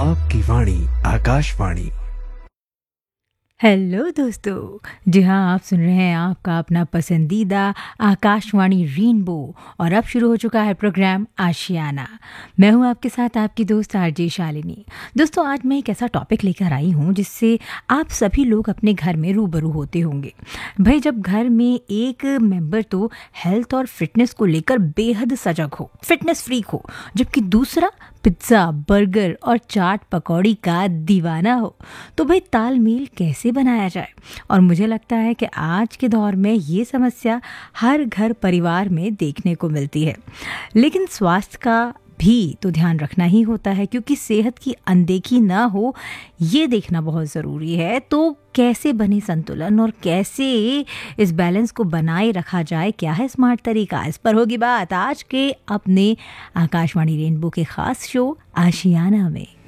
आपकी वाणी आकाशवाणी। हेलो दोस्तों, जी हाँ, आप सुन रहे हैं आपका अपना पसंदीदा आकाशवाणी रेनबो। और अब शुरू हो चुका है प्रोग्राम आशियाना। मैं हूँ आपके साथ आपकी दोस्त आरजे शालिनी। दोस्तों, आज मैं एक ऐसा टॉपिक लेकर आई हूँ जिससे आप सभी लोग अपने घर में रूबरू होते होंगे। भाई, जब घर में एक मेंबर तो हेल्थ और फिटनेस को लेकर बेहद सजग हो, फिटनेस फ्रीक हो, जबकि दूसरा पिज्ज़ा, बर्गर और चाट पकौड़ी का दीवाना हो, तो भाई तालमेल कैसे बनाया जाए। और मुझे लगता है कि आज के दौर में ये समस्या हर घर परिवार में देखने को मिलती है। लेकिन स्वास्थ्य का भी तो ध्यान रखना ही होता है, क्योंकि सेहत की अनदेखी ना हो ये देखना बहुत ज़रूरी है। तो कैसे बने संतुलन और कैसे इस बैलेंस को बनाए रखा जाए, क्या है स्मार्ट तरीका, इस पर होगी बात आज के अपने आकाशवाणी रेनबो के खास शो आशियाना में।